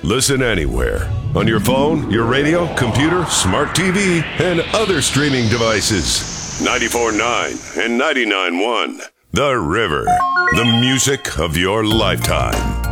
Listen anywhere. On your phone, your radio, computer, smart TV, and other streaming devices. 94.9 and 99.1. The River. The music of your lifetime.